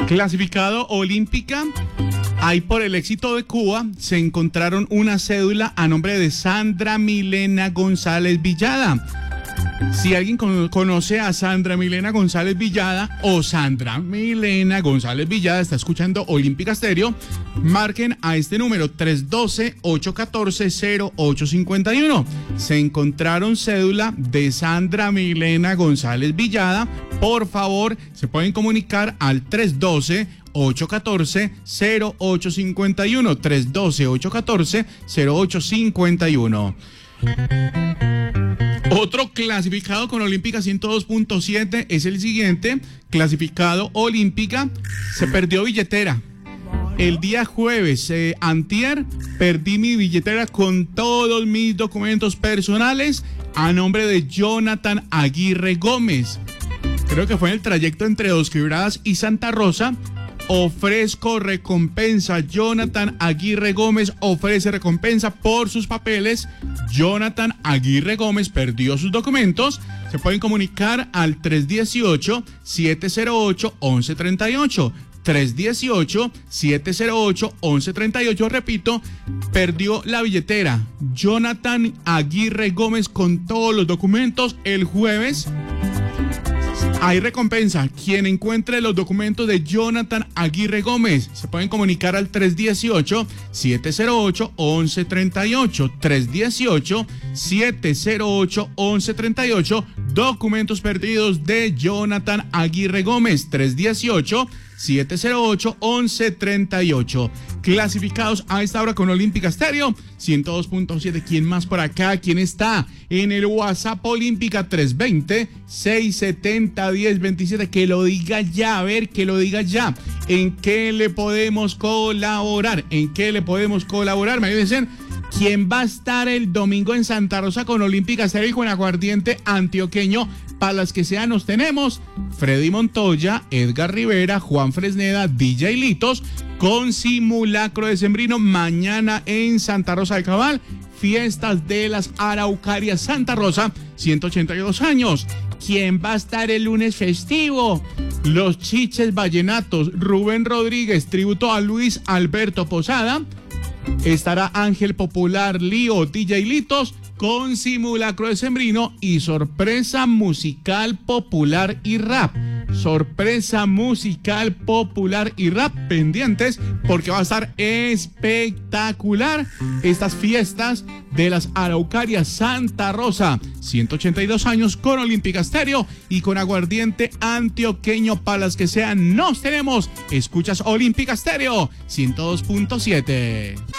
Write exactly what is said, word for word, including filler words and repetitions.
Clasificado olímpica. Ahí por el éxito de Cuba se encontraron una cédula a nombre de Sandra Milena González Villada. Si alguien con, conoce a Sandra Milena González Villada o Sandra Milena González Villada está escuchando Olímpica Estéreo, marquen a este número tres uno dos, ocho uno cuatro, cero ocho cinco uno. Se encontraron cédula de Sandra Milena González Villada. Por favor, se pueden comunicar al tres uno dos, ocho uno cuatro, cero ocho cinco uno. tres uno dos, ocho uno cuatro, cero ocho cinco uno. Otro clasificado con Olímpica ciento dos punto siete es el siguiente. Clasificado Olímpica, se perdió billetera. El día jueves, eh, antier, perdí mi billetera con todos mis documentos personales a nombre de Jonathan Aguirre Gómez. Creo que fue en el trayecto entre Dos Quebradas y Santa Rosa. Ofrezco recompensa. Jonathan Aguirre Gómez ofrece recompensa por sus papeles. Jonathan Aguirre Gómez perdió sus documentos. Se pueden comunicar al tres uno ocho, siete cero ocho, once treinta y ocho. tres uno ocho, siete cero ocho, once treinta y ocho. Repito, perdió la billetera. Jonathan Aguirre Gómez con todos los documentos el jueves. Hay recompensa. Quien encuentre los documentos de Jonathan Aguirre Gómez se pueden comunicar al tres uno ocho, siete cero ocho, once treinta y ocho. tres uno ocho, siete cero ocho, once treinta y ocho. Documentos perdidos de Jonathan Aguirre Gómez. tres uno ocho, siete cero ocho, once treinta y ocho. Clasificados a esta hora con Olímpica Estéreo ciento dos punto siete. ¿Quién más por acá? ¿Quién está en el WhatsApp Olímpica? Tres dos cero, seis siete cero, uno cero dos siete. Que lo diga ya, a ver, que lo diga ya. ¿En qué le podemos colaborar? ¿En qué le podemos colaborar? Me dicen, ¿quién va a estar el domingo en Santa Rosa con Olímpica Estéreo y con aguardiente antioqueño? Para las que sean, nos tenemos Freddy Montoya, Edgar Rivera, Juan Fresneda, D J Litos, con simulacro decembrino mañana en Santa Rosa de Cabal. Fiestas de las Araucarias Santa Rosa, ciento ochenta y dos años. ¿Quién va a estar el lunes festivo? Los Chiches Vallenatos, Rubén Rodríguez, tributo a Luis Alberto Posada. Estará Ángel Popular, Lío, D J Litos, con simulacro decembrino y sorpresa musical popular y rap. Sorpresa musical popular y rap. Pendientes porque va a estar espectacular estas fiestas de las Araucarias Santa Rosa. ciento ochenta y dos años con Olímpica Estéreo y con aguardiente antioqueño para las que sean. Nos tenemos. Escuchas Olímpica Estéreo ciento dos punto siete.